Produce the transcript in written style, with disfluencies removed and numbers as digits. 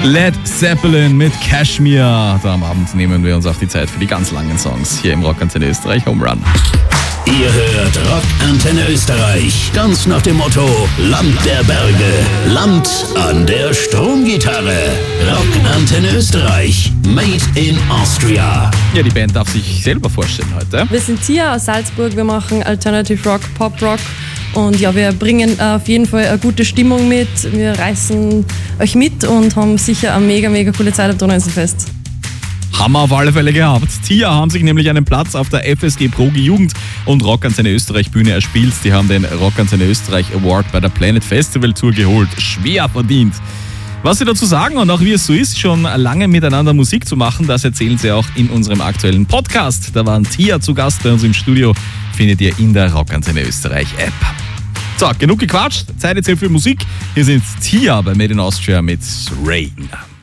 Led Zeppelin mit Kashmir. Da am Abend nehmen wir uns auch die Zeit für die ganz langen Songs hier im Rockantenne Österreich Home Run. Ihr hört Rockantenne Österreich, ganz nach dem Motto Land der Berge, Land an der Stromgitarre. Rockantenne Österreich, made in Austria. Ja, die Band darf sich selber vorstellen heute. Wir sind hier aus Salzburg, wir machen Alternative Rock, Pop Rock und ja, wir bringen auf jeden Fall eine gute Stimmung mit. Wir reißen euch mit und haben sicher eine mega, mega coole Zeit am Donauinselfest. Haben wir auf alle Fälle gehabt. Tia haben sich nämlich einen Platz auf der FSG Progi Jugend und Rockantenne Österreich Bühne erspielt. Die haben den Rockantenne Österreich Award bei der Planet Festival Tour geholt. Schwer verdient. Was sie dazu sagen und auch wie es so ist, schon lange miteinander Musik zu machen, das erzählen sie auch in unserem aktuellen Podcast. Da waren Tia zu Gast bei uns im Studio. Findet ihr in der Rockantenne Österreich App. So, genug gequatscht. Zeit jetzt für Musik. Hier sind Tia bei Made in Austria mit Rain.